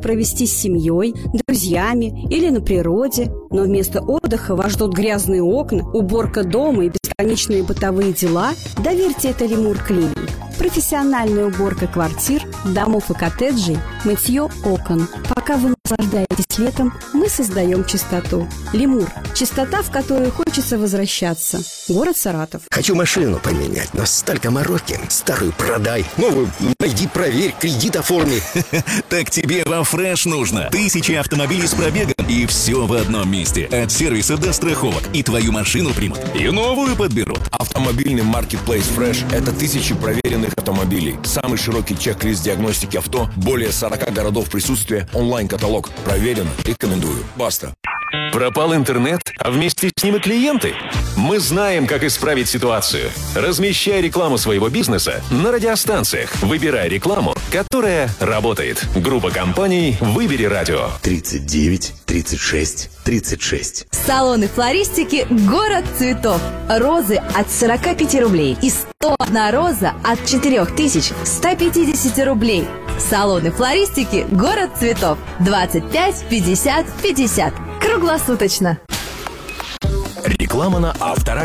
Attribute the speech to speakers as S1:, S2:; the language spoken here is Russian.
S1: провести с семьей, друзьями или на природе, но вместо отдыха вас ждут грязные окна, уборка дома и бесконечные бытовые дела, доверьте это Лемур Клиник. Профессиональная уборка квартир, домов и коттеджей, мытье окон. Пока вы наслаждаетесь летом, мы создаем чистоту. Лемур – чистота, в которую хочется возвращаться. Город Саратов.
S2: Хочу машину поменять, но столько мороки. Старую продай, новую найди, проверь, кредит оформи.
S3: Так тебе во Фреш нужно. Тысячи автомобилей с пробегом и все в одном месте. От сервиса до страховок. И твою машину примут, и новую подберут.
S4: Автомобильный маркетплейс Fresh – это тысячи проверенных автомобилей. Самый широкий чек-лист диагностики авто, более 40 городов присутствия, онлайн-каталог. Проверено, рекомендую. Баста.
S5: Пропал интернет, а вместе с ним и клиенты? Мы знаем, как исправить ситуацию. Размещай рекламу своего бизнеса на радиостанциях. Выбирай рекламу, которая работает. Группа компаний «Выбери радио».
S2: 39 36 36.
S6: Салоны флористики «Город цветов». Розы от 45 рублей и 101 роза от 4150 рублей. Салоны флористики «Город цветов». 25 50 50. Круглосуточно.
S4: Реклама на Авторадио.